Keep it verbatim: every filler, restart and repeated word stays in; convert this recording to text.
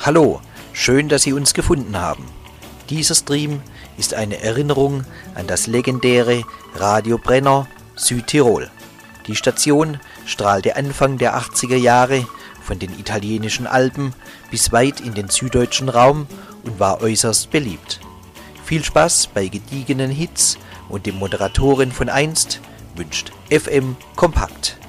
Hallo, schön, dass Sie uns gefunden haben. Dieser Stream ist eine Erinnerung an das legendäre Radio Brenner Südtirol. Die Station strahlte Anfang der achtziger Jahre von den italienischen Alpen bis weit in den süddeutschen Raum und war äußerst beliebt. Viel Spaß bei gediegenen Hits und dem Moderatoren von einst wünscht F M Kompakt.